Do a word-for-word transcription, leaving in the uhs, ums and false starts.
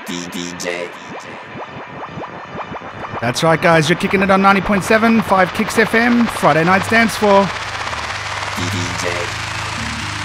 D J. That's right, guys. You're kicking it on ninety point seven, five Kicks F M. Friday Night's Dance Floor. D J.